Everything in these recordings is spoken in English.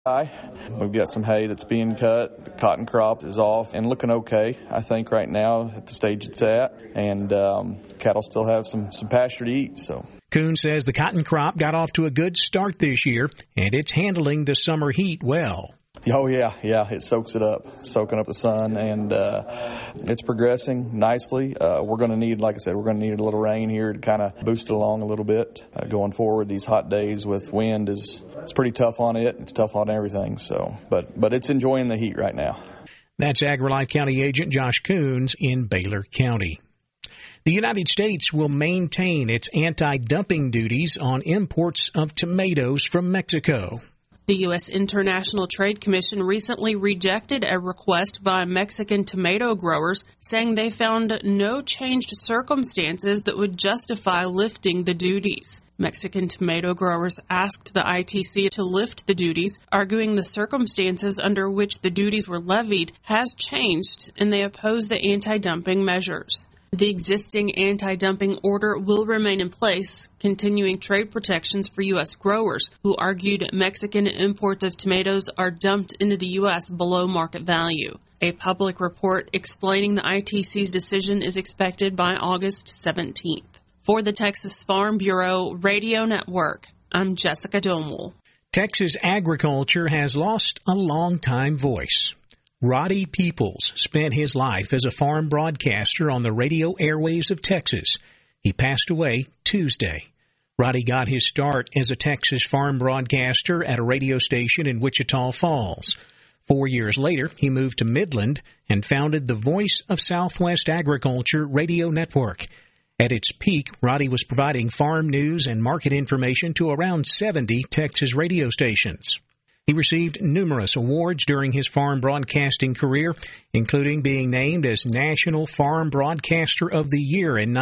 We've got some hay that's being cut. The cotton crop is off and looking okay, I think, right now at the stage it's at. And cattle still have some pasture to eat. So Kuhn says the cotton crop got off to a good start this year, and it's handling the summer heat well. Oh, yeah, it soaking up the sun, and it's progressing nicely. We're going to need, like I said, a little rain here to kind of boost it along a little bit. Going forward, these hot days with wind it's pretty tough on it. It's tough on everything, so, but it's enjoying the heat right now. That's AgriLife County Agent Josh Coons in Baylor County. The United States will maintain its anti-dumping duties on imports of tomatoes from Mexico. The U.S. International Trade Commission recently rejected a request by Mexican tomato growers, saying they found no changed circumstances that would justify lifting the duties. Mexican tomato growers asked the ITC to lift the duties, arguing the circumstances under which the duties were levied has changed, and they oppose the anti-dumping measures. The existing anti-dumping order will remain in place, continuing trade protections for U.S. growers, who argued Mexican imports of tomatoes are dumped into the U.S. below market value. A public report explaining the ITC's decision is expected by August 17th. For the Texas Farm Bureau Radio Network, I'm Jessica Domel. Texas agriculture has lost a longtime voice. Roddy Peoples spent his life as a farm broadcaster on the radio airwaves of Texas. He passed away Tuesday. Roddy got his start as a Texas farm broadcaster at a radio station in Wichita Falls. 4 years later, he moved to Midland and founded the Voice of Southwest Agriculture Radio Network. At its peak, Roddy was providing farm news and market information to around 70 Texas radio stations. He received numerous awards during his farm broadcasting career, including being named as National Farm Broadcaster of the Year in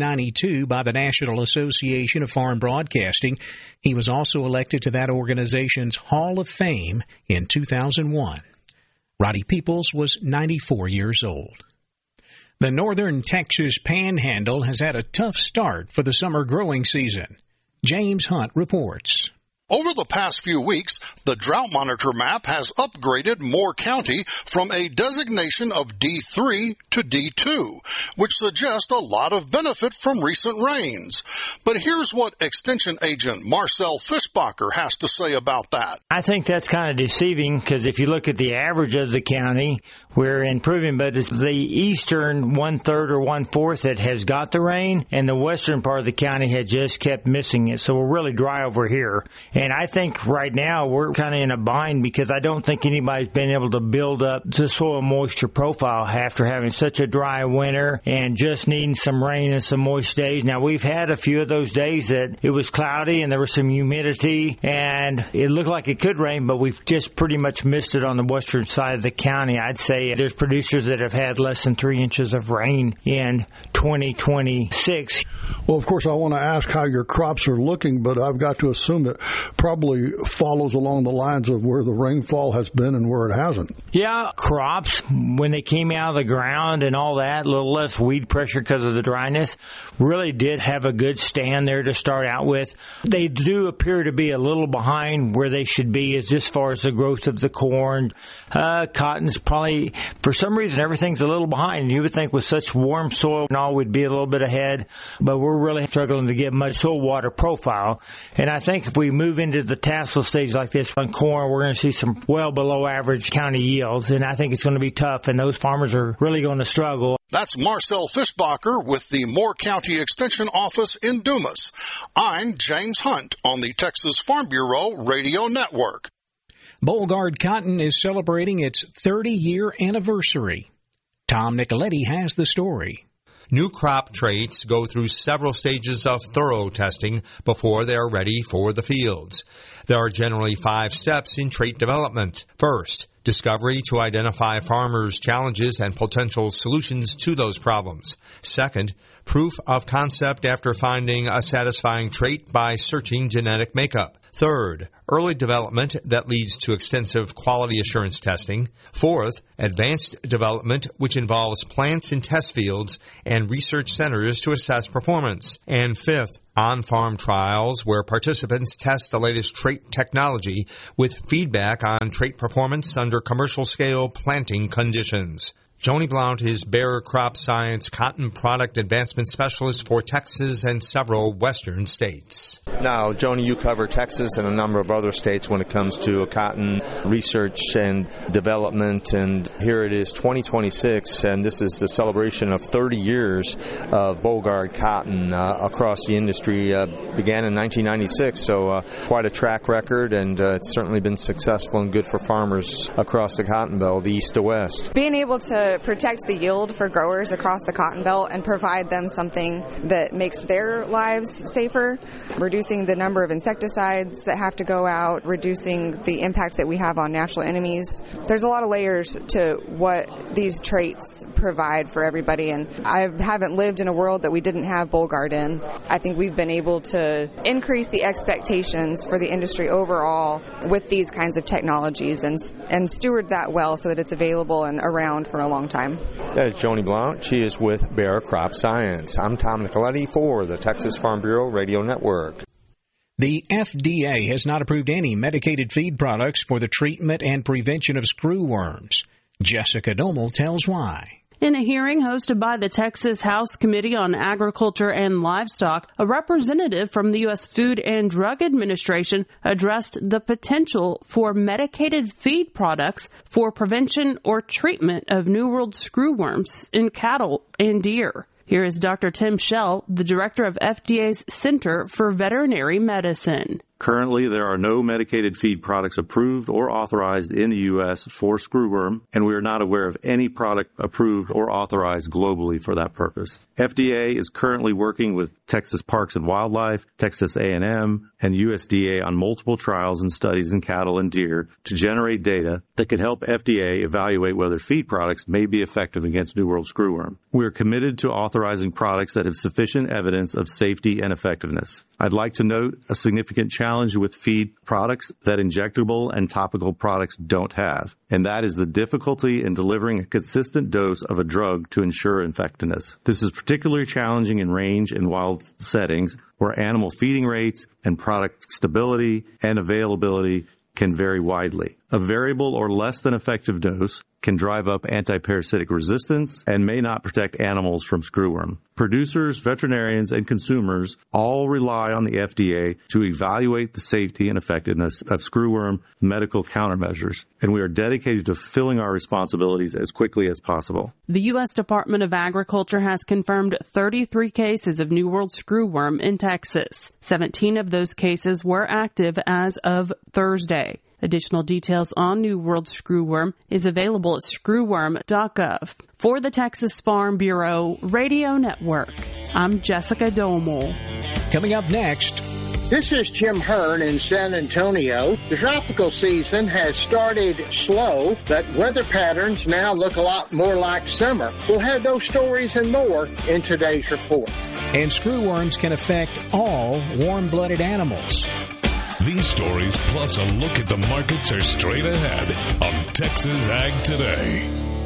1992 by the National Association of Farm Broadcasting. He was also elected to that organization's Hall of Fame in 2001. Roddy Peoples was 94 years old. The northern Texas Panhandle has had a tough start for the summer growing season. James Hunt reports. Over the past few weeks, the Drought Monitor map has upgraded Moore County from a designation of D3 to D2, which suggests a lot of benefit from recent rains. But here's what Extension Agent Marcel Fischbacher has to say about that. I think that's kind of deceiving because if you look at the average of the county, we're improving, but it's the eastern 1/3 or 1/4 that has got the rain, and the western part of the county has just kept missing it. So we're really dry over here. And I think right now we're kind of in a bind because I don't think anybody's been able to build up the soil moisture profile after having such a dry winter and just needing some rain and some moist days. Now, we've had a few of those days that it was cloudy and there was some humidity and it looked like it could rain, but we've just pretty much missed it on the western side of the county. I'd say there's producers that have had less than 3 inches of rain in 2026. Well, of course, I want to ask how your crops are looking, but I've got to assume that probably follows along the lines of where the rainfall has been and where it hasn't. Yeah, crops, when they came out of the ground and all that, a little less weed pressure because of the dryness, really did have a good stand there to start out with. They do appear to be a little behind where they should be as far as the growth of the corn. Cotton's probably, for some reason, everything's a little behind. You would think with such warm soil and all, we'd be a little bit ahead, but we're really struggling to get much soil water profile. And I think if we move into the tassel stage like this on corn, we're going to see some well below average county yields, and I think it's going to be tough, and those farmers are really going to struggle. That's Marcel Fischbacher with the Moore County Extension Office in Dumas. I'm James Hunt on the Texas Farm Bureau Radio Network. Bollgard Cotton is celebrating its 30-year anniversary. Tom Nicoletti has the story. New crop traits go through several stages of thorough testing before they are ready for the fields. There are generally 5 steps in trait development. First, discovery to identify farmers' challenges and potential solutions to those problems. Second, proof of concept after finding a satisfying trait by searching genetic makeup. Third, early development that leads to extensive quality assurance testing. Fourth, advanced development, which involves plants in test fields and research centers to assess performance. And fifth, on-farm trials where participants test the latest trait technology with feedback on trait performance under commercial-scale planting conditions. Joni Blount is Bayer Crop Science Cotton Product Advancement Specialist for Texas and several western states. Now, Joni, you cover Texas and a number of other states when it comes to cotton research and development, and here it is 2026, and this is the celebration of 30 years of Bollgard cotton across the industry. Began in 1996, so quite a track record, and it's certainly been successful and good for farmers across the Cotton Belt, the east to west. Being able to protect the yield for growers across the Cotton Belt and provide them something that makes their lives safer, reducing the number of insecticides that have to go out, reducing the impact that we have on natural enemies. There's a lot of layers to what these traits provide for everybody, and I haven't lived in a world that we didn't have Bollgard in. I think we've been able to increase the expectations for the industry overall with these kinds of technologies and steward that well so that it's available and around for a long time. That is Joni Blount. She is with Bayer Crop Science. I'm Tom Nicoletti for the Texas Farm Bureau Radio Network. The FDA has not approved any medicated feed products for the treatment and prevention of screwworms. Jessica Domel tells why. In a hearing hosted by the Texas House Committee on Agriculture and Livestock, a representative from the U.S. Food and Drug Administration addressed the potential for medicated feed products for prevention or treatment of New World screwworms in cattle and deer. Here is Dr. Tim Schell, the director of FDA's Center for Veterinary Medicine. Currently, there are no medicated feed products approved or authorized in the U.S. for screwworm, and we are not aware of any product approved or authorized globally for that purpose. FDA is currently working with Texas Parks and Wildlife, Texas A&M, and USDA on multiple trials and studies in cattle and deer to generate data that could help FDA evaluate whether feed products may be effective against New World screwworm. We are committed to authorizing products that have sufficient evidence of safety and effectiveness. I'd like to note a significant challenge with feed products that injectable and topical products don't have, and that is the difficulty in delivering a consistent dose of a drug to ensure effectiveness. This is particularly challenging in range and wild settings where animal feeding rates and product stability and availability can vary widely. A variable or less than effective dose can drive up antiparasitic resistance and may not protect animals from screwworm. Producers, veterinarians, and consumers all rely on the FDA to evaluate the safety and effectiveness of screwworm medical countermeasures, and we are dedicated to fulfilling our responsibilities as quickly as possible. The U.S. Department of Agriculture has confirmed 33 cases of New World screwworm in Texas. 17 of those cases were active as of Thursday. Additional details on New World screwworm is available at screwworm.gov. For the Texas Farm Bureau Radio Network, I'm Jessica Domel. Coming up next. This is Jim Hearn in San Antonio. The tropical season has started slow, but weather patterns now look a lot more like summer. We'll have those stories and more in today's report. And screwworms can affect all warm-blooded animals. These stories, plus a look at the markets, are straight ahead on Texas Ag Today.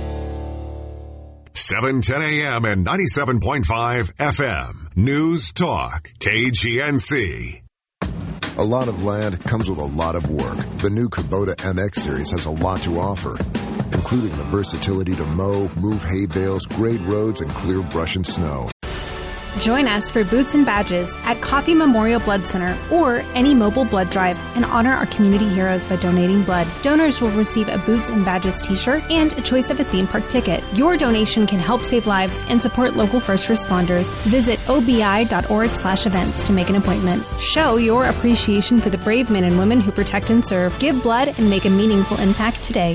710 a.m. and 97.5 FM. News Talk, KGNC. A lot of land comes with a lot of work. The new Kubota MX Series has a lot to offer, including the versatility to mow, move hay bales, grade roads, and clear brush and snow. Join us for Boots and Badges at Coffee Memorial Blood Center or any mobile blood drive and honor our community heroes by donating blood. Donors will receive a Boots and Badges t-shirt and a choice of a theme park ticket. Your donation can help save lives and support local first responders. Visit obi.org/events to make an appointment. Show your appreciation for the brave men and women who protect and serve. Give blood and make a meaningful impact today.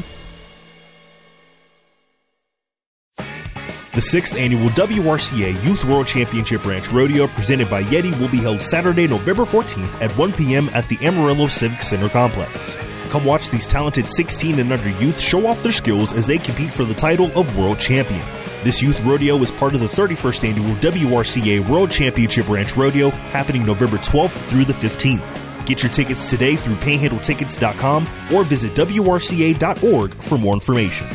The 6th annual WRCA Youth World Championship Ranch Rodeo presented by Yeti will be held Saturday, November 14th at 1 p.m. at the Amarillo Civic Center complex. Come watch these talented 16 and under youth show off their skills as they compete for the title of World Champion. This youth rodeo is part of the 31st annual WRCA World Championship Ranch Rodeo happening November 12th through the 15th. Get your tickets today through panhandletickets.com or visit WRCA.org for more information.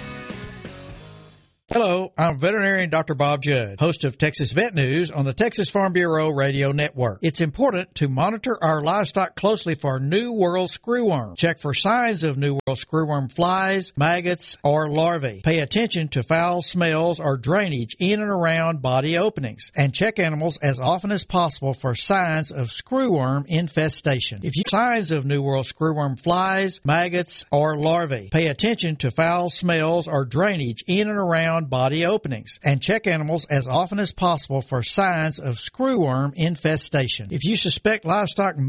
Hello, I'm veterinarian Dr. Bob Judd, host of Texas Vet News on the Texas Farm Bureau radio network. It's important to monitor our livestock closely for New World screwworm. Check for signs of New World screwworm flies, maggots, or larvae. Pay attention to foul smells or drainage in and around body openings. And check animals as often as possible for signs of screwworm infestation. If you see signs of New World screwworm flies, maggots, or larvae, pay attention to foul smells or drainage in and around body openings, and check animals as often as possible for signs of screwworm infestation. If you suspect livestock